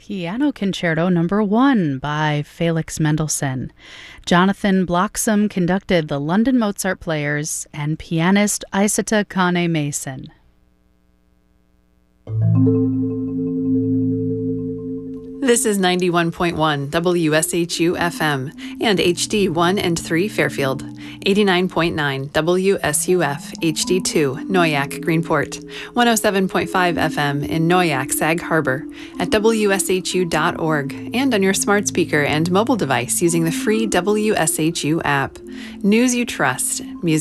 Piano Concerto Number 1 by Felix Mendelssohn. Jonathan Bloxham conducted the London Mozart Players and pianist Isata Kane Mason. This is 91.1 WSHU FM and HD 1 and 3 Fairfield, 89.9 WSUF HD 2 Noyak Greenport, 107.5 FM in Noyak Sag Harbor, at WSHU.org, and on your smart speaker and mobile device using the free WSHU app. News you trust, music